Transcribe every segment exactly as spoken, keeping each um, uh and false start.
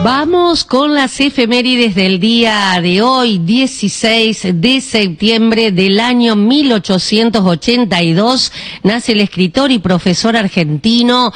Vamos con las efemérides del día de hoy, dieciséis de septiembre del año mil ochocientos ochenta y dos, nace el escritor y profesor argentino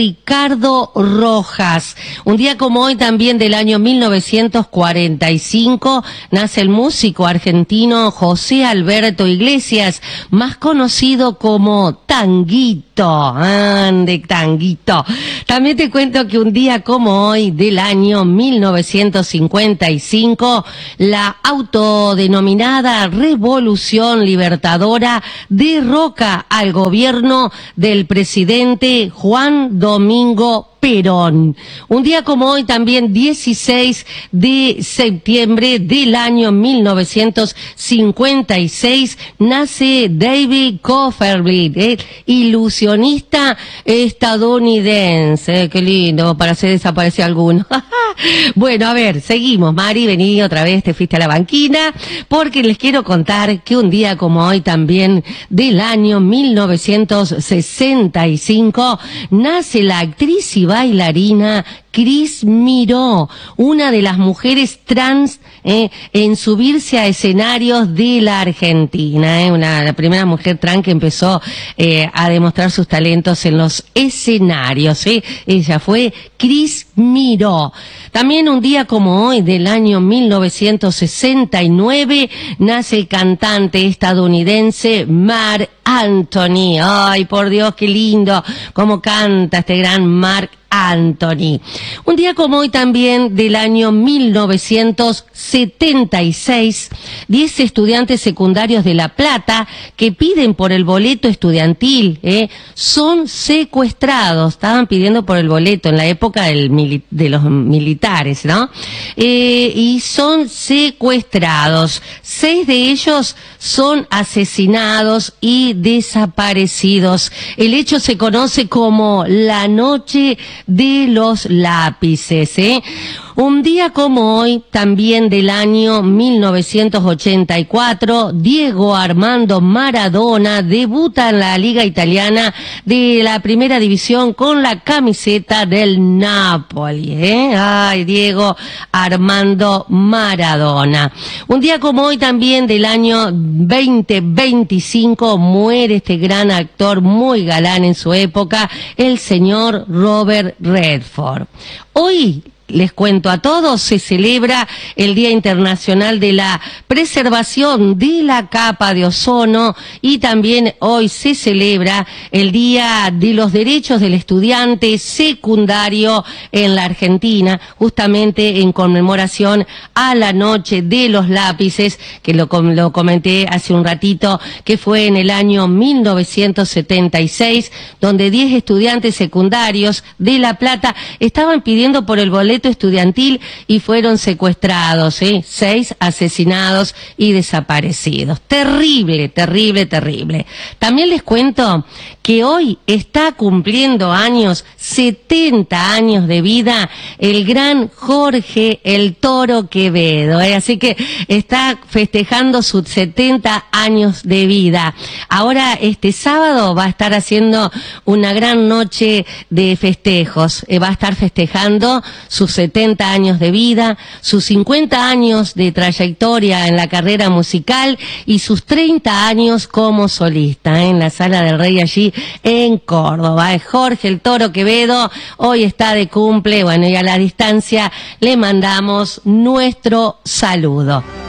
Ricardo Rojas. Un día como hoy también del año mil novecientos cuarenta y cinco, nace el músico argentino José Alberto Iglesias, más conocido como Tanguito. Ande, Tanguito. También te cuento que un día como hoy del año mil novecientos cincuenta y cinco, la autodenominada Revolución Libertadora derroca al gobierno del presidente Juan Domingo Perón. Un día como hoy también, dieciséis de septiembre del año mil novecientos cincuenta y seis, nace David Copperfield, eh, ilusionista estadounidense. Eh, qué lindo, para hacer desaparecer alguno. Bueno, a ver, seguimos. Mari, vení otra vez, te fuiste a la banquina, porque les quiero contar que un día como hoy también del año mil novecientos sesenta y cinco, nace la actriz y bailarina Cris Miró, una de las mujeres trans eh, en subirse a escenarios de la Argentina, eh, una la primera mujer trans que empezó eh, a demostrar sus talentos en los escenarios. Eh. Ella fue Cris Miró. También un día como hoy del año mil novecientos sesenta y nueve nace el cantante estadounidense Marc Anthony. Ay, por Dios, qué lindo cómo canta este gran Marc Anthony. Un día como hoy también del año mil novecientos setenta y seis, diez estudiantes secundarios de La Plata que piden por el boleto estudiantil, eh, son secuestrados. Estaban pidiendo por el boleto en la época del mili- de los militares, ¿no? Eh, y son secuestrados. Seis de ellos son asesinados y desaparecidos. El hecho se conoce como la Noche de los Lápices, ¿eh? Un día como hoy, también del año mil novecientos ochenta y cuatro, Diego Armando Maradona debuta en la Liga Italiana de la Primera División con la camiseta del Napoli, ¿eh? Ay, Diego Armando Maradona. Un día como hoy también del año veinte veinticinco, muere este gran actor muy galán en su época, el señor Robert Redford. Hoy, les cuento a todos, se celebra el Día Internacional de la Preservación de la Capa de Ozono y también hoy se celebra el Día de los Derechos del Estudiante Secundario en la Argentina, justamente en conmemoración a la Noche de los Lápices, que lo, lo comenté hace un ratito, que fue en el año mil novecientos setenta y seis, donde diez estudiantes secundarios de La Plata estaban pidiendo por el boleto estudiantil y fueron secuestrados, ¿eh? Seis asesinados y desaparecidos. Terrible, terrible, terrible. También les cuento que hoy está cumpliendo años, setenta años de vida, el gran Jorge el Toro Quevedo, ¿eh? Así que está festejando sus setenta años de vida. Ahora, este sábado va a estar haciendo una gran noche de festejos, eh, va a estar festejando sus setenta años de vida, sus cincuenta años de trayectoria en la carrera musical y sus treinta años como solista, ¿eh? En la Sala del Rey allí en Córdoba. ¿eh? Jorge el Toro Quevedo hoy está de cumple, bueno, y a la distancia le mandamos nuestro saludo.